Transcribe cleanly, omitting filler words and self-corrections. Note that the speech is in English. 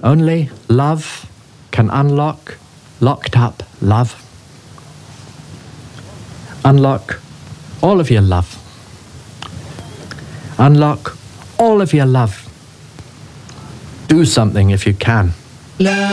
Only love can unlock locked up love. Unlock all of your love. Unlock all of your love. Do something if you can. Love.